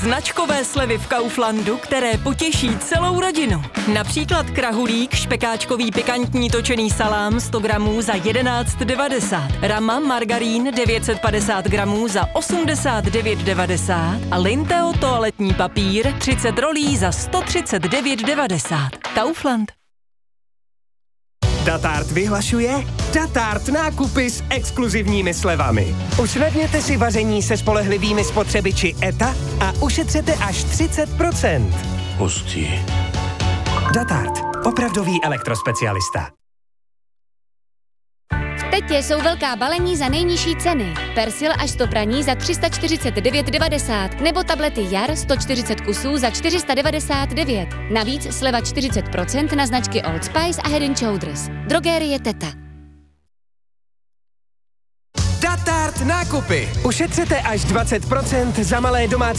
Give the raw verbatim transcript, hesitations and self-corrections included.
Značkové slevy v Kauflandu, které potěší celou rodinu. Například krahulík, špekáčkový pikantní točený salám sto gramů za jedenáct devadesát, rama margarín devět set padesát gramů za osmdesát devět devadesát a Linteo toaletní papír třicet rolí za sto třicet devět devadesát. Kaufland. Datart vyhlašuje Datart nákupy s exkluzivními slevami. Usnadněte si vaření se spolehlivými spotřebiči E T A a ušetřete až třicet procent. Hustý. Datart. Opravdový elektrospecialista. V Tetě jsou velká balení za nejnižší ceny. Persil až sto praní za tři sta čtyřicet devět devadesát nebo tablety Jar sto čtyřicet kusů za čtyři sta devadesát devět. Navíc sleva čtyřicet procent na značky Old Spice a Head and Shoulders. Drogérie Teta. Datart nákupy. Ušetřete až dvacet procent za malé domácí